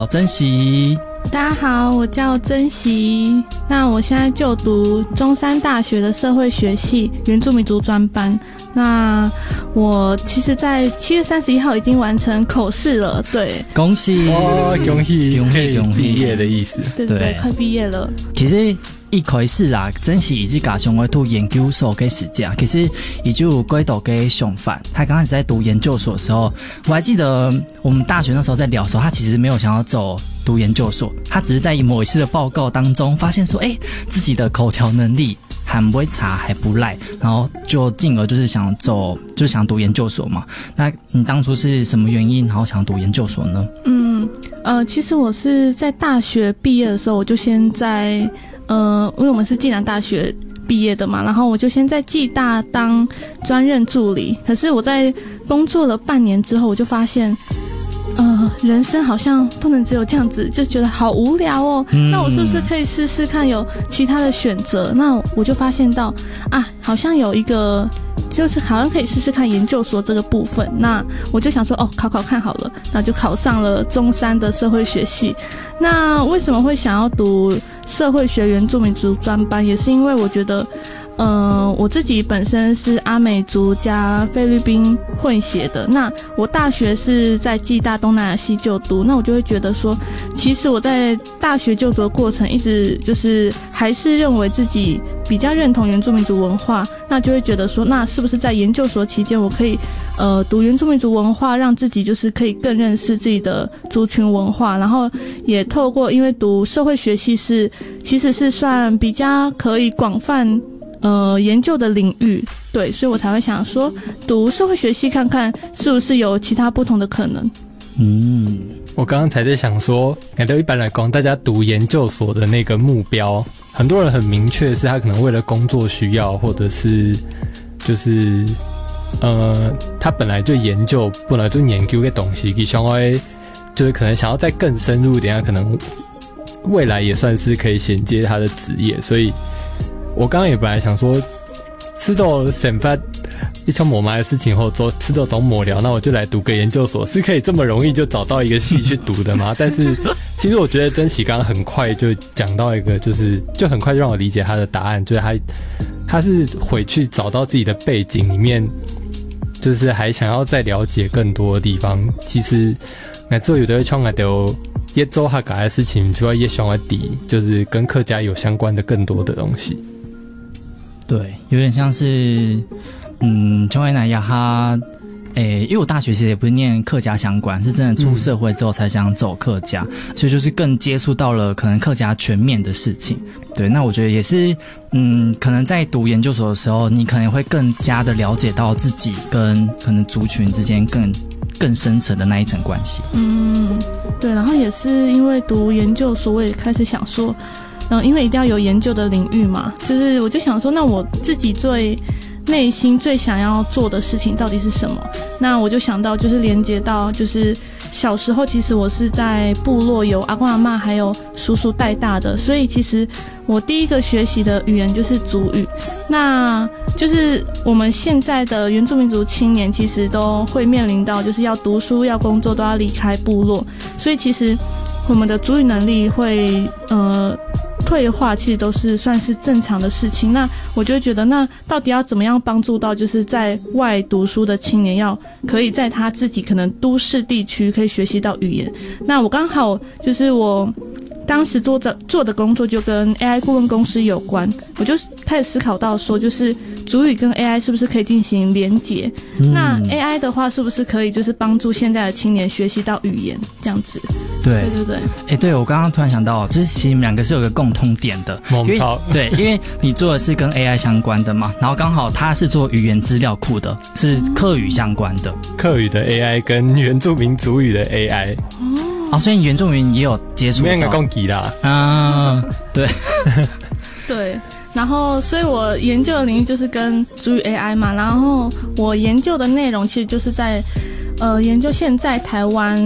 珍惜。 大家好，我叫珍惜。那我现在就读中山大学的社会学系原住民族专班。那我其实在7月31号已经完成口试了，对， 恭喜哦，恭喜可以毕业的意思， 对对对，快毕业了。 其实一开始啦，珍惜已经加上我读研究所的时间，其实也就有几多的想法。他刚开始在读研究所的时候，我还记得我们大学那时候在聊的时候，他其实没有想要走读研究所，他只是在某一次的报告当中发现说，自己的口条能力还不会差，还不赖，然后就进而就是想读研究所嘛。那你当初是什么原因，然后想读研究所呢？ 其实我是在大学毕业的时候，我就先在因为我们是暨南大学毕业的嘛，然后我就先在暨大当专任助理。可是我在工作了半年之后，我就发现人生好像不能只有这样子，就觉得好无聊哦。那我是不是可以试试看有其他的选择？那我就发现到好像有一个，就是好像可以试试看研究所这个部分。那我就想说考看好了，那就考上了中山的社会学系。那为什么会想要读社会学原住民族专班，也是因为我觉得我自己本身是阿美族加菲律宾混血的，那我大学是在暨大东南亚系就读，那我就会觉得说，其实我在大学就读的过程一直就是还是认为自己比较认同原住民族文化，那就会觉得说，那是不是在研究所期间我可以读原住民族文化，让自己就是可以更认识自己的族群文化，然后也透过因为读社会学系其实是算比较可以广泛研究的领域，对，所以我才会想说读社会学系看看是不是有其他不同的可能。 我刚刚才在想说，感觉一般来讲，大家读研究所的那个目标，很多人很明确，是他可能为了工作需要，或者是就是他本来就研究，本来就研究的东西，想要就是可能想要再更深入一点，他可能未来也算是可以衔接他的职业，所以我刚刚也本来想说，吃到审发一场抹麻的事情后，吃到懂抹聊，那我就来读个研究所，是可以这么容易就找到一个系去读的吗？但是其实我觉得珍惜刚刚很快就讲到一个，就很快就让我理解他的答案，就是他是回去找到自己的背景里面，就是还想要再了解更多的地方。其实那做有的创啊都也做他改的事情，主要也想要底，就是跟客家有相关的更多的东西。 对，有点像是邱维乃亚他因为我大学其实也不是念客家相关，是真的出社会之后才想走客家，所以就是更接触到了可能客家全面的事情。对，那我觉得也是可能在读研究所的时候，你可能会更加的了解到自己跟可能族群之间更深层的那一层关系。 对，然后也是因为读研究所，我也开始想说因为一定要有研究的领域嘛，就是我就想说，那我自己最内心最想要做的事情到底是什么？那我就想到就是连接到就是小时候其实我是在部落有阿公阿嬷还有叔叔带大的，所以其实我第一个学习的语言就是族语。那就是我们现在的原住民族青年其实都会面临到就是要读书要工作都要离开部落，所以其实我们的族语能力会退化，其实都是算是正常的事情。那我就会觉得，那到底要怎么样帮助到就是在外读书的青年，要可以在他自己可能都市地区可以学习到语言。那我刚好就是我当时做的工作就跟 AI 顾问公司有关，我就开始思考到说，就是族语跟 AI 是不是可以进行连结？那 AI 的话是不是可以就是帮助现在的青年学习到语言这样子？ 对对对对， 对，我刚刚突然想到，就是其实你们两个是有个共通点的，因为你做的是跟 AI 相关的嘛，然后刚好他是做语言资料库的，是客语相关的， 客语的 AI 跟原住民族语的 AI。 所以你原住民也有接触到， 没有共给啦。 对， 对。然后，所以我研究的领域就是跟族语 AI 嘛，然后我研究的内容其实就是在研究现在台湾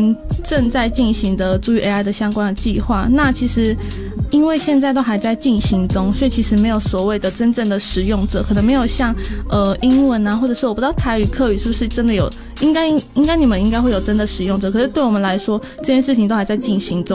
正在进行的注意 AI 的相关的计划。那其实因为现在都还在进行中，所以其实没有所谓的真正的使用者，可能没有像英文啊，或者是我不知道台语客语是不是真的有，应该你们应该会有真的使用者，可是对我们来说这件事情都还在进行中。